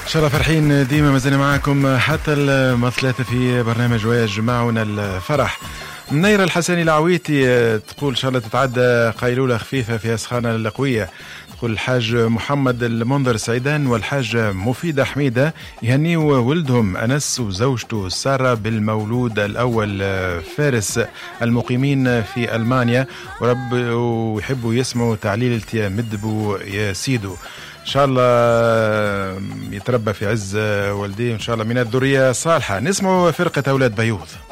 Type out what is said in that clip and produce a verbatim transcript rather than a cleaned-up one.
إن شاء الله فرحين ديما، مازلنا معاكم حتى المثلاثة في برنامج ويجمعنا الفرح. منيرة الحسني العويتي تقول إن شاء الله تتعدى قيلولة خفيفة فيها سخانة القوية. تقول الحاج محمد المنذر سعيدان والحاج مفيدة حميدة يهنيوا ولدهم أنس وزوجته سارة بالمولود الأول فارس المقيمين في ألمانيا، ورب ويحبوا يسمعوا تعليل يا مدبو يا سيدو. إن شاء الله يتربى في عز والديه، إن شاء الله من الذرية الصالحة. نسمعوا فرقة أولاد بيوض.